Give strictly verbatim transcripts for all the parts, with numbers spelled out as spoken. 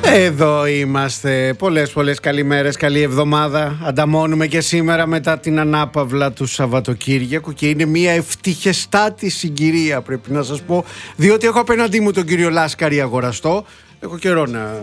Εδώ είμαστε. Πολλές πολλές καλημέρες, καλή εβδομάδα. Ανταμώνουμε και σήμερα μετά την ανάπαυλα του Σαββατοκύριακου και είναι μια ευτυχεστάτη συγκυρία, πρέπει να σας πω, διότι έχω απέναντί μου τον κύριο Λάσκαρη Αγοραστό. Έχω καιρό να...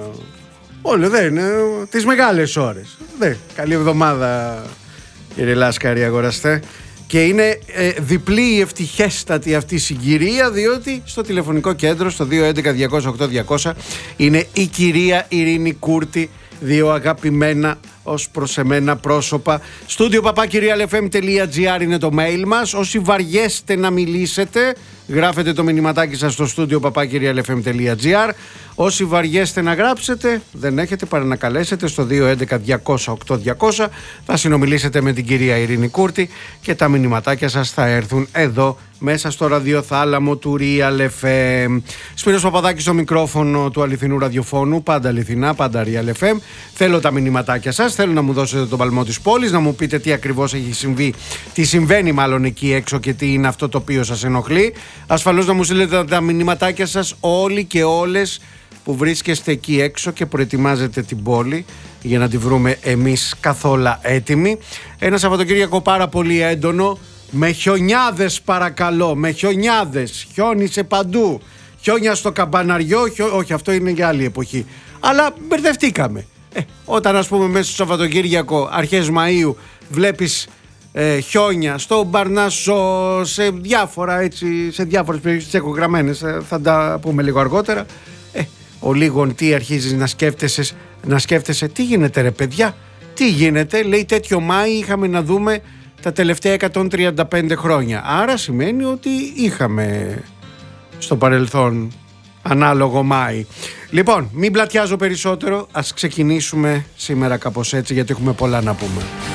Όλο δεν είναι τις μεγάλες ώρες. Δε, καλή εβδομάδα κύριε Λάσκαρη Αγοραστέ. Και είναι ε, διπλή η ευτυχέστατη αυτή συγκυρία, διότι στο τηλεφωνικό κέντρο στο δύο έντεκα διακόσια οκτώ διακόσια είναι η κυρία Ειρήνη Κούρτη, δύο αγαπημένα ως προς εμένα πρόσωπα. Στούντιο παπάκυριαλεφm τελεία εφ εμ τελεία τζι άρ είναι το mail μας. Όσοι βαριέστε να μιλήσετε, γράφετε το μηνυματάκι σας στο στούντιο παπάκυριαλεφm τελεία τζι άρ. Όσοι βαριέστε να γράψετε, δεν έχετε παρά να καλέσετε στο δύο έντεκα διακόσια οκτώ διακόσια. Θα συνομιλήσετε με την κυρία Ειρήνη Κούρτη και τα μηνυματάκια σας θα έρθουν εδώ μέσα στο ραδιοθάλαμο του Real εφ εμ. Σπύρος Παπαδάκης στο μικρόφωνο του αληθινού ραδιοφώνου, πάντα αληθινά, πάντα Real εφ εμ. Θέλω τα μηνυματάκια σας, θέλω να μου δώσετε τον παλμό της πόλης, να μου πείτε τι ακριβώς έχει συμβεί, τι συμβαίνει μάλλον εκεί έξω και τι είναι αυτό το οποίο σας ενοχλεί. Ασφαλώς να μου στείλετε τα μηνυματάκια σας όλοι και όλες που βρίσκεστε εκεί έξω και προετοιμάζετε την πόλη για να τη βρούμε εμείς καθόλου έτοιμοι. Ένα Σαββατοκύριακο πάρα πολύ έντονο, με χιονιάδες παρακαλώ, με χιονιάδες, χιόνισε παντού, χιόνια στο Καμπαναριό, χιό... όχι αυτό είναι για άλλη εποχή, αλλά μπερδευτήκαμε. Ε, όταν ας πούμε μέσα στο Σαββατοκύριακο αρχές Μαΐου βλέπεις ε, χιόνια στο Μπαρνάσο, σε διάφορα έτσι, σε διάφορες περιοχές τσεκογραμμένες, ε, θα τα πούμε λίγο αργότερα. Ε, ο λίγον τι αρχίζεις να σκέφτεσαι, να σκέφτεσαι τι γίνεται ρε παιδιά, τι γίνεται, λέει τέτοιο Μάη είχαμε να δούμε τα τελευταία εκατόν τριάντα πέντε χρόνια. Άρα σημαίνει ότι είχαμε στο παρελθόν ανάλογο Μάη. Λοιπόν, μην πλατιάζω περισσότερο, ας ξεκινήσουμε σήμερα κάπως έτσι γιατί έχουμε πολλά να πούμε.